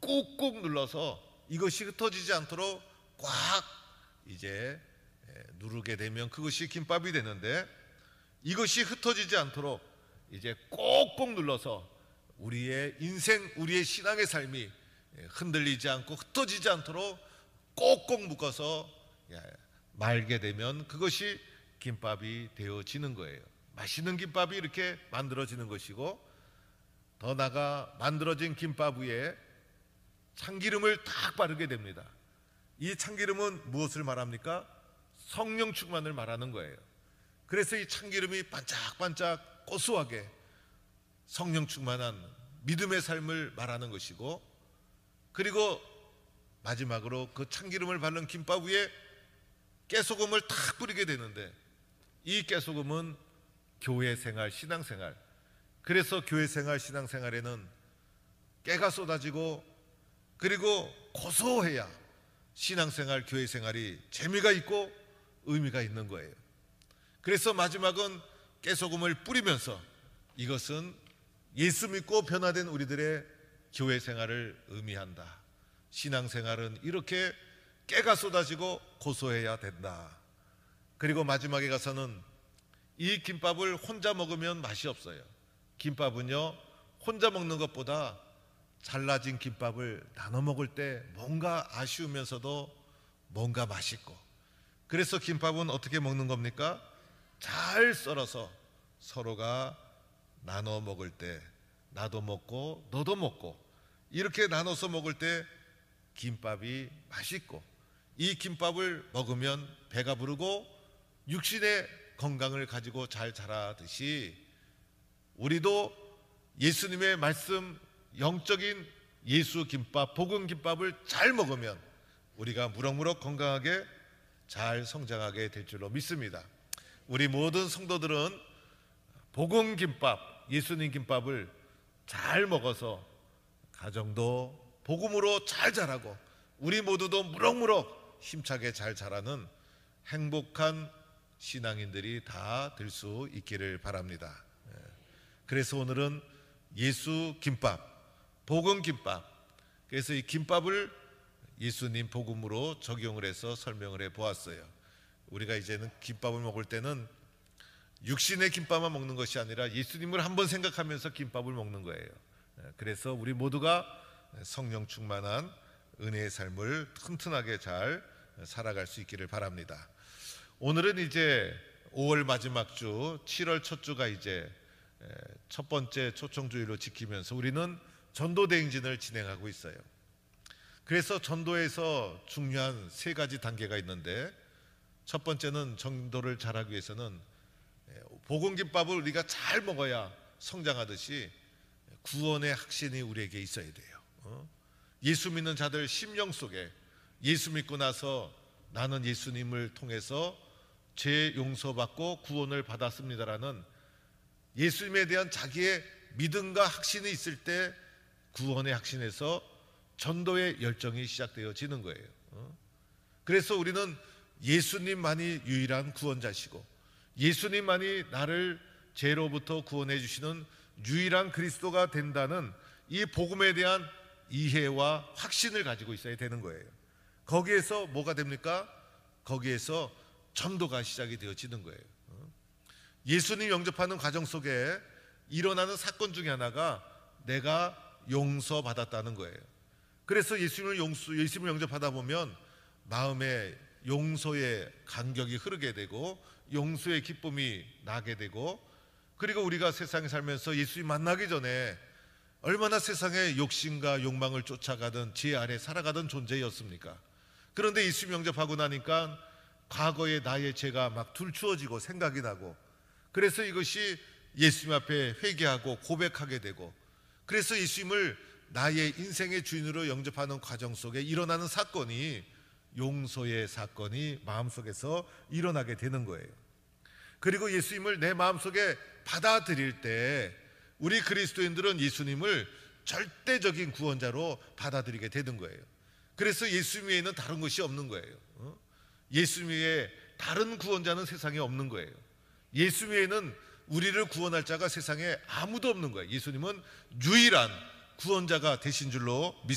꾹꾹 눌러서 이것이 흩어지지 않도록 꽉 이제 누르게 되면 그것이 김밥이 되는데, 이것이 흩어지지 않도록 이제 꼭꼭 눌러서 우리의 인생, 우리의 신앙의 삶이 흔들리지 않고 흩어지지 않도록 꼭꼭 묶어서 말게 되면 그것이 김밥이 되어지는 거예요. 맛있는 김밥이 이렇게 만들어지는 것이고, 더 나아가 만들어진 김밥 위에 참기름을 딱 바르게 됩니다. 이 참기름은 무엇을 말합니까? 성령 충만을 말하는 거예요. 그래서 이 참기름이 반짝반짝 고소하게 성령 충만한 믿음의 삶을 말하는 것이고, 그리고 마지막으로 그 참기름을 바른 김밥 위에 깨소금을 탁 뿌리게 되는데, 이 깨소금은 교회 생활, 신앙 생활, 그래서 교회 생활, 신앙 생활에는 깨가 쏟아지고 그리고 고소해야 신앙 생활, 교회 생활이 재미가 있고 의미가 있는 거예요. 그래서 마지막은 깨소금을 뿌리면서 이것은 예수 믿고 변화된 우리들의 교회 생활을 의미한다. 신앙 생활은 이렇게 깨가 쏟아지고 고소해야 된다. 그리고 마지막에 가서는 이 김밥을 혼자 먹으면 맛이 없어요. 김밥은요, 혼자 먹는 것보다 잘라진 김밥을 나눠 먹을 때 뭔가 아쉬우면서도 뭔가 맛있고, 그래서 김밥은 어떻게 먹는 겁니까? 잘 썰어서 서로가 나눠 먹을 때, 나도 먹고 너도 먹고 이렇게 나눠서 먹을 때 김밥이 맛있고, 이 김밥을 먹으면 배가 부르고 육신의 건강을 가지고 잘 자라듯이 우리도 예수님의 말씀, 영적인 예수 김밥, 복음 김밥을 잘 먹으면 우리가 무럭무럭 건강하게 잘 성장하게 될 줄로 믿습니다. 우리 모든 성도들은 복음 김밥, 예수님 김밥을 잘 먹어서 가정도 복음으로 잘 자라고 우리 모두도 무럭무럭 힘차게 잘 자라는 행복한 신앙인들이 다 될 수 있기를 바랍니다. 그래서 오늘은 예수 김밥, 복음 김밥, 그래서 이 김밥을 예수님 복음으로 적용을 해서 설명을 해 보았어요. 우리가 이제는 김밥을 먹을 때는 육신의 김밥만 먹는 것이 아니라 예수님을 한번 생각하면서 김밥을 먹는 거예요. 그래서 우리 모두가 성령 충만한 은혜의 삶을 튼튼하게 잘 살아갈 수 있기를 바랍니다. 오늘은 이제 5월 마지막 주, 7월 첫 주가 이제 첫 번째 초청주일로 지키면서 우리는 전도대행진을 진행하고 있어요. 그래서 전도에서 중요한 세 가지 단계가 있는데, 첫 번째는 전도를 잘하기 위해서는 복음김밥을 우리가 잘 먹어야 성장하듯이 구원의 확신이 우리에게 있어야 돼요. 예수 믿는 자들 심령 속에 예수 믿고 나서 나는 예수님을 통해서 죄 용서받고 구원을 받았습니다라는 예수님에 대한 자기의 믿음과 확신이 있을 때 구원의 확신에서 전도의 열정이 시작되어지는 거예요. 그래서 우리는 예수님만이 유일한 구원자시고 예수님만이 나를 죄로부터 구원해 주시는 유일한 그리스도가 된다는 이 복음에 대한 이해와 확신을 가지고 있어야 되는 거예요. 거기에서 뭐가 됩니까? 거기에서 전도가 시작이 되어지는 거예요. 예수님 영접하는 과정 속에 일어나는 사건 중에 하나가 내가 용서받았다는 거예요. 그래서 예수님을 영접하다 보면 마음에 용서의 간격이 흐르게 되고 용서의 기쁨이 나게 되고, 그리고 우리가 세상에 살면서 예수님 만나기 전에 얼마나 세상의 욕심과 욕망을 쫓아가던 죄 아래 살아가던 존재였습니까? 그런데 예수님 영접하고 나니까 과거의 나의 죄가 막 들추어지고 생각이 나고, 그래서 이것이 예수님 앞에 회개하고 고백하게 되고, 그래서 예수님을 나의 인생의 주인으로 영접하는 과정 속에 일어나는 사건이 용서의 사건이 마음속에서 일어나게 되는 거예요. 그리고 예수님을 내 마음속에 받아들일 때 우리 그리스도인들은 예수님을 절대적인 구원자로 받아들이게 되는 거예요. 그래서 예수님 외에는 다른 것이 없는 거예요. 예수님 외에 다른 구원자는 세상에 없는 거예요. 예수 외에는 우리를 구원할 자가 세상에 아무도 없는 거예요. 예수님은 유일한 구원자가 되신 줄로 믿습니다.